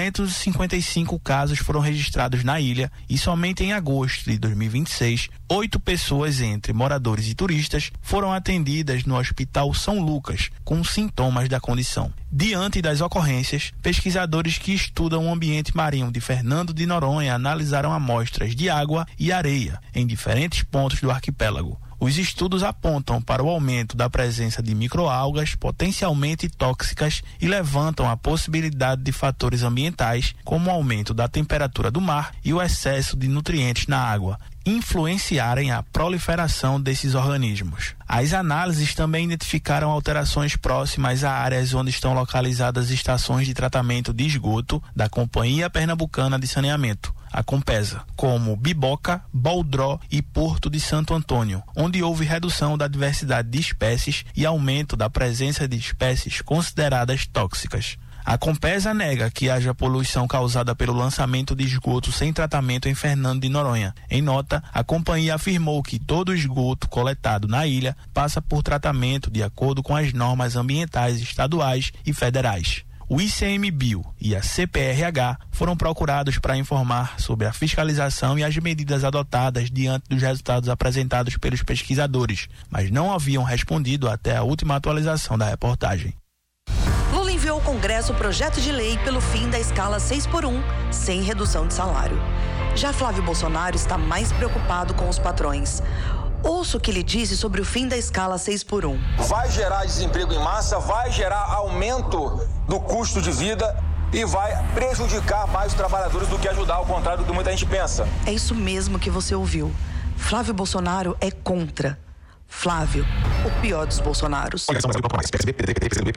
255 casos foram registrados na ilha e somente em agosto de 2026, 8 pessoas, entre moradores e turistas, foram atendidas no Hospital São Lucas com sintomas da condição. Diante das ocorrências, pesquisadores que estudam o ambiente marinho de Fernando de Noronha analisaram amostras de água e areia em diferentes pontos do arquipélago. Os estudos apontam para o aumento da presença de microalgas potencialmente tóxicas e levantam a possibilidade de fatores ambientais, como o aumento da temperatura do mar e o excesso de nutrientes na água, influenciarem a proliferação desses organismos. As análises também identificaram alterações próximas a áreas onde estão localizadas estações de tratamento de esgoto da Companhia Pernambucana de Saneamento, a Compesa, como Biboca, Boldró e Porto de Santo Antônio, onde houve redução da diversidade de espécies e aumento da presença de espécies consideradas tóxicas. A Compesa nega que haja poluição causada pelo lançamento de esgoto sem tratamento em Fernando de Noronha. Em nota, a companhia afirmou que todo o esgoto coletado na ilha passa por tratamento de acordo com as normas ambientais estaduais e federais. O ICMBio e a CPRH foram procurados para informar sobre a fiscalização e as medidas adotadas diante dos resultados apresentados pelos pesquisadores, mas não haviam respondido até a última atualização da reportagem. Lula enviou ao Congresso o projeto de lei pelo fim da escala 6x1, sem redução de salário. Já Flávio Bolsonaro está mais preocupado com os patrões. Ouça o que ele disse sobre o fim da escala 6x1. Vai gerar desemprego em massa, vai gerar aumento do custo de vida e vai prejudicar mais os trabalhadores do que ajudar, ao contrário do que muita gente pensa. É isso mesmo que você ouviu. Flávio Bolsonaro é contra. Flávio, o pior dos Bolsonaros.